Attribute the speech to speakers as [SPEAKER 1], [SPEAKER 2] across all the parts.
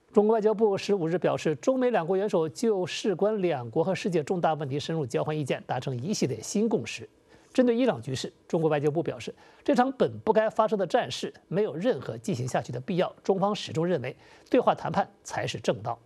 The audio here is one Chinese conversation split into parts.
[SPEAKER 1] 中国外交部15日表示，中美两国元首就事关两国和世界重大问题深入交换意见，达成一系列新共识。针对伊朗局势，中国外交部表示，这场本不该发生的战事没有任何进行下去的必要。中方始终认为，对话谈判才是正道。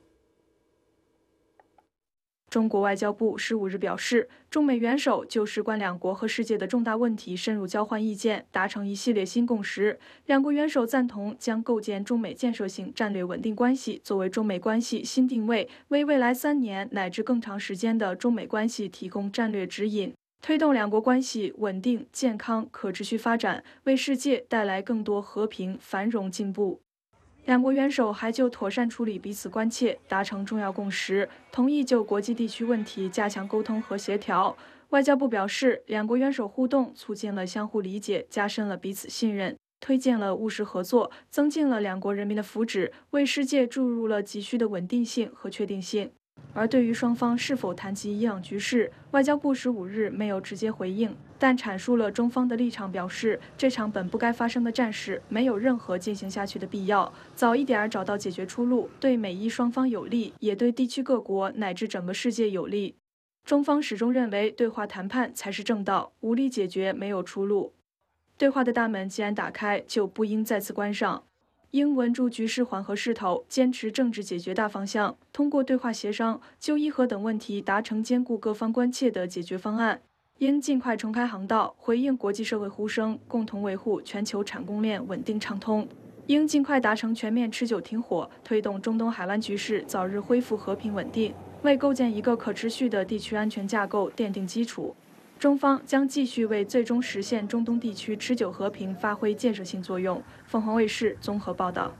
[SPEAKER 2] 中国外交部15日表示，中美元首就事关两国和世界的重大问题深入交换意见，达成一系列新共识。两国元首赞同将构建中美建设性战略稳定关系作为中美关系新定位，为未来3年乃至更长时间的中美关系提供战略指引，推动两国关系稳定、健康、可持续发展，为世界带来更多和平、繁荣、进步。两国元首还就妥善处理彼此关切达成重要共识，同意就国际地区问题加强沟通和协调。外交部表示，两国元首互动促进了相互理解，加深了彼此信任，推进了务实合作，增进了两国人民的福祉，为世界注入了急需的稳定性和确定性。而对于双方是否谈及伊朗局势，外交部15日没有直接回应，但阐述了中方的立场，表示这场本不该发生的战事没有任何进行下去的必要，早一点找到解决出路，对美伊双方有利，也对地区各国乃至整个世界有利。中方始终认为，对话谈判才是正道，武力解决没有出路。对话的大门既然打开，就不应再次关上。应稳住局势缓和势头，坚持政治解决大方向，通过对话协商就伊核等问题达成兼顾各方关切的解决方案。应尽快重开航道，回应国际社会呼声，共同维护全球产供链稳定畅通。应尽快达成全面持久停火，推动中东海湾局势早日恢复和平稳定，为构建一个可持续的地区安全架构奠定基础。中方将继续为最终实现中东地区持久和平发挥建设性作用。凤凰卫视综合报道。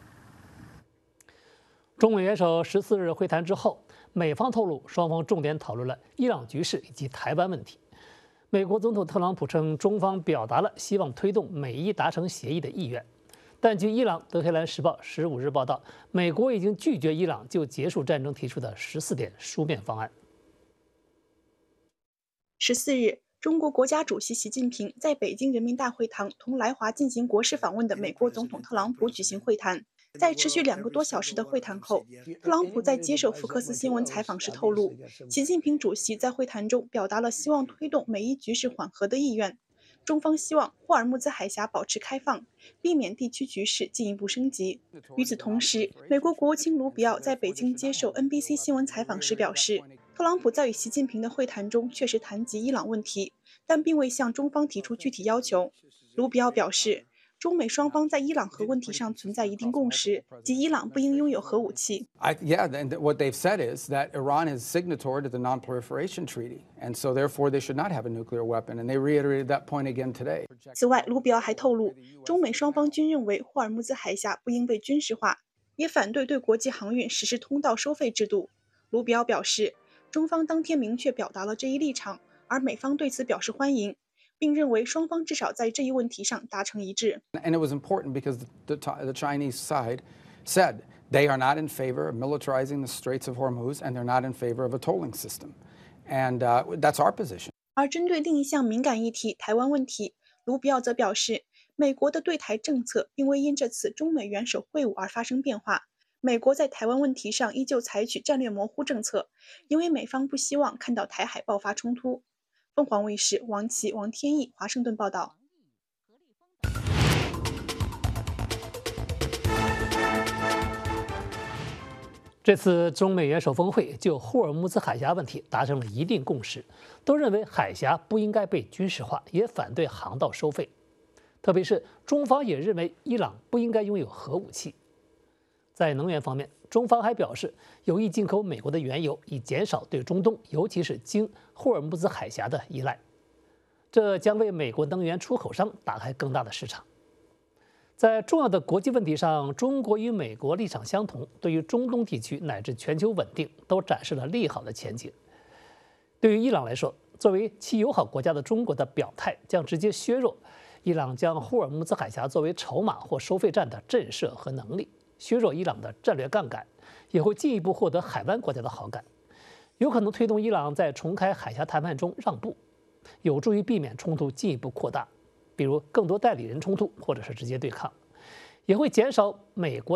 [SPEAKER 1] 中美元首14日会谈之后，美方透露，双方重点讨论了伊朗局势以及台湾问题。美国总统特朗普称，中方表达了希望推动美伊达成协议的意愿。但据伊朗《德黑兰时报》15日报道，美国已经拒绝伊朗就结束战争提出的14点书面方案。
[SPEAKER 3] 14日，中国国家主席习近平在北京人民大会堂同来华进行国事访问的美国总统特朗普举行会谈。在持续2个多小时的会谈后，特朗普在接受福克斯新闻采访时透露，习近平主席在会谈中表达了希望推动美伊局势缓和的意愿。中方希望霍尔木兹海峡保持开放，避免地区局势进一步升级。与此同时，美国国务卿卢比奥在北京接受 NBC 新闻采访时表示，特朗普在与习近平的会谈中确实谈及伊朗问题，但并未向中方提出具体要求。卢比奥表示，中美双方在伊朗核问题上存在一定共识，即伊朗不应拥有核武器。
[SPEAKER 4] Yeah, and what they've said is that Iran is signatory to the Non-Proliferation Treaty, and so therefore they should not have a nuclear weapon, and they reiterated that point again today.
[SPEAKER 3] 此外，卢比奥还透露，中美双方均认为霍尔木兹海峡不应被军事化，也反对对国际航运实施通道收费制度。卢比奥表示，中方当天明确表达了这一立场，而美方对此表示欢迎，并认为双方至少在这一问题上达成一致。
[SPEAKER 4] And it was important because the Chinese side said they are not in favor of militarizing the Straits of Hormuz, and they're not in favor of a tolling system. And that's our position.
[SPEAKER 3] 而针对另一项敏感议题台湾问题，卢比奥则表示，美国的对台政策并未因这次中美元首会晤而发生变化。美国在台湾问题上依旧采取战略模糊政策，因为美方不希望看到台海爆发冲突。凤凰卫视王琦、王天意华盛顿报道。
[SPEAKER 1] 这次中美元首峰会就霍尔木兹海峡问题达成了一定共识，都认为海峡不应该被军事化，也反对航道收费。特别是中方也认为伊朗不应该拥有核武器。在能源方面，中方还表示有意进口美国的原油，以减少对中东，尤其是经霍尔木兹海峡的依赖。这将为美国能源出口商打开更大的市场。在重要的国际问题上，中国与美国立场相同，对于中东地区乃至全球稳定都展示了利好的前景。对于伊朗来说，作为其友好国家的中国的表态将直接削弱伊朗将霍尔木兹海峡作为筹码或收费站的震慑和能力，削弱伊朗的战略杠杆，也会进一步获得海湾国家的好感，有可能推动伊朗在重开海峡谈判中让步，有助于避免冲突进一步扩大，比如更多代理人冲突或者是直接对抗，也会减少美国